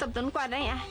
Sabton ko na ya.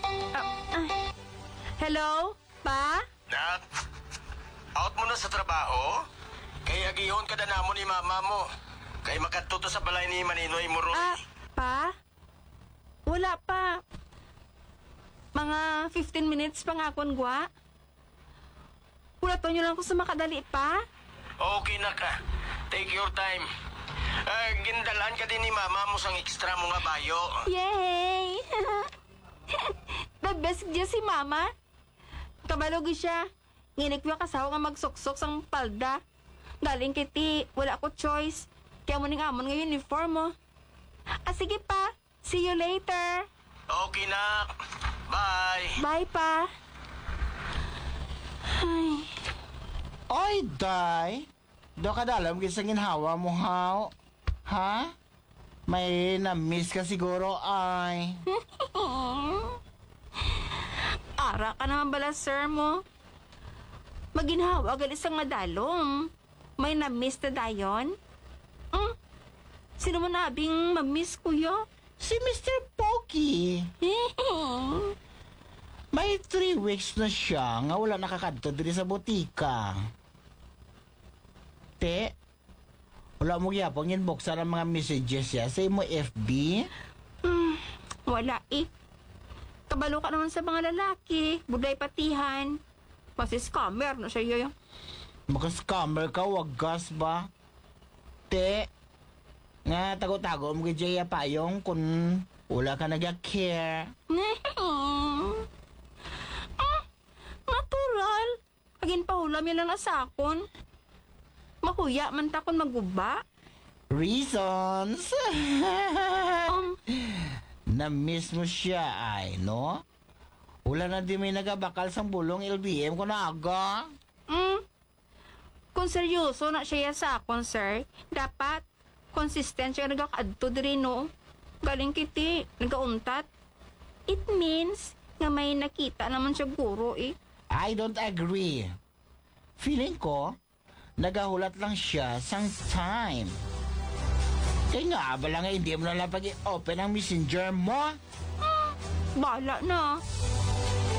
Hello? Pa? Nak, out mo na sa trabaho? Kaya gihon ka na namo ni mama mo. Kay makatuto sa balay ni Maninoy mo ron. Pa? Wala pa. Mga 15 minutes pa nga akong gwa. Wala to nyo lang ko sa makadali pa. Okay na ka. Take your time. Gindalaan ka din ni mama mo sang extra mo nga bayo. Yay! The best dyan si mama. Kabalog siya. Nginik yung kasawa nga magsuksok sang palda. Galing kiti, wala ko choice. Kaya mo ning amon nga uniform mo. Sige pa. See you later. Okay na. Bye. Bye pa. Ay. Oy, day. Do ka dalam sa ginhawa mo, haw. Ha? May na-miss ka siguro, ay. Ara ka naman bala, sir mo. Maginhawa gal isang madalom. May na-miss na dayon? Sino mo nabing ma-miss, kuya? Si Mr. Pokey. May 3 weeks na siya nga wala nakakadto diri sa botika. Te, wala mo gyapon inboxan ang mga messages ya sa imo FB? Wala eh. Kabalo ka naman sa mga lalaki. Buday patihan. Kasi scammer na siya yun. Maka-scammer ka, wagas ba? Te, nga tago-tago mo kay Jaya Payong kung wala ka nag-care. Natural. Agin pahulam yan lang asakon. Makuya man takon maguba. Reasons? Na-miss mo siya ay, no? Wala na di may nagabakal sang bulong LBM ko na aga. Kung seryoso na siya sa akon, sir, dapat consistent siya nagakadto diri, no? Galing kiti, nagauntat. It means nga may nakita naman siya guro, eh. I don't agree. Feeling ko, nagahulat lang siya sang time. Kaya nga, bala nga hindi mo na lang pag-i-open ang messenger mo. Bala na.